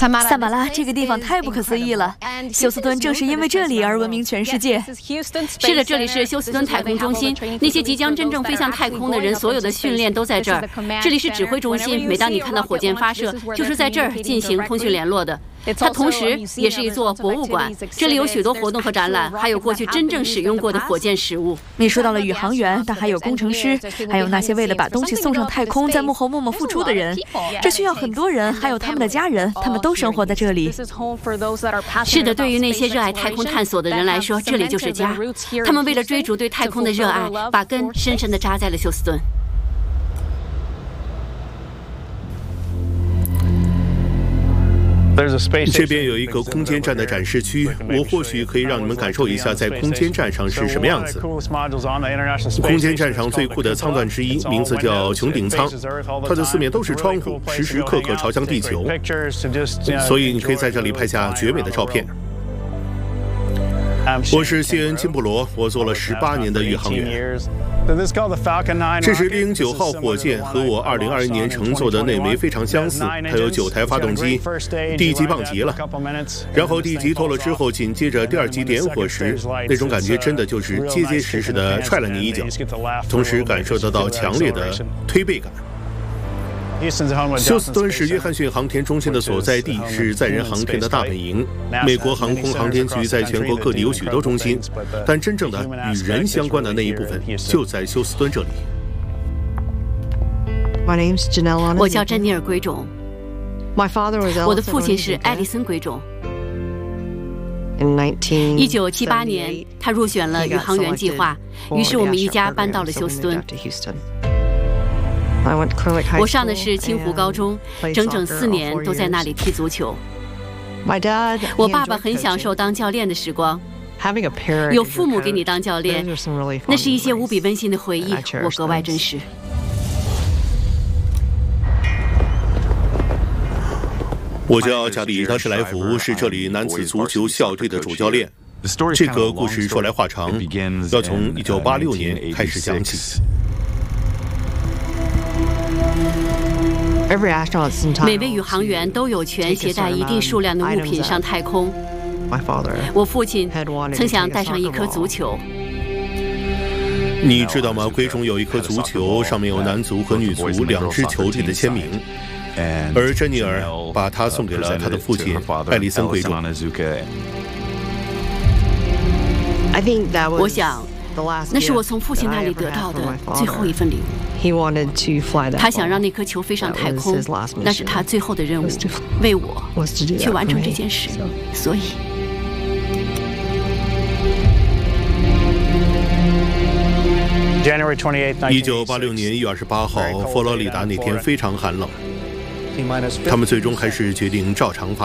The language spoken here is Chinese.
萨马拉这个地方太不可思议了，休斯敦正是因为这里而闻名全世界。 是的，这里是休斯敦太空中心，那些即将真正飞向太空的人，所有的训练都在这儿。这里是指挥中心，每当你看到火箭发射，就是在这儿进行通讯联络的。它同时也是一座博物馆，这里有许多活动和展览，还有过去真正使用过的火箭实物。 你说到了宇航员，但还有工程师，还有那些为了把东西送上太空，在幕后默默付出的人。这需要很多人，还有他们的家人，他们都生活在这里。 是的，对于那些热爱太空探索的人来说，这里就是家。他们为了追逐对太空的热爱，把根深深地扎在了休斯敦。 这边有一个空间站的展示区，我或许可以让你们感受一下在空间站上是什么样子。空间站上最酷的舱段之一，名字叫穹顶舱，它的四面都是窗户，时时刻刻朝向地球，所以你可以在这里拍下绝美的照片。我是谢恩·金布罗，我做了18年的宇航员。这是猎鹰9号火箭，和我2021年乘坐的那枚非常相似，它有9台发动机。第一级棒极了，然后第一级脱了之后，紧接着第2级点火时，那种感觉真的就是结结实实的踹了你一脚，同时感受得到强烈的推背感。休斯敦是约翰逊航天中心的所在地，是载人航天的大本营。美国航空航天局在全国各地有许多中心，但真正的与人相关的那一部分就在休斯敦这里。 我叫詹尼尔·圭种，我的父亲是艾利森·圭种。1978年，他入选了宇航员计划，于是我们一家搬到了休斯敦。我上的是清湖高中，整整4年都在那里踢足球。我爸爸很享受当教练的时光，有父母给你当教练，那是一些无比温馨的回忆，我格外珍视。 我叫加里·拉什莱夫，是这里男子足球校队的主教练。这个故事说来话长，要从1986年开始讲起。 每位宇航员都有权携带一定数量的物品上太空。我父亲曾想带上一颗足球。 你知道吗？圭种有一颗足球，上面有男足和女足2支球队的签名，而珍妮尔把它送给了他的父亲艾利森·圭种。 我想，那是我从父亲那里得到的最后一份礼物。他想让那颗球飞上太空，那是他最后的任务，为我去完成这件事。所以 ，1986年1月28号，佛罗里达那天非常寒冷，他们最终还是决定照常发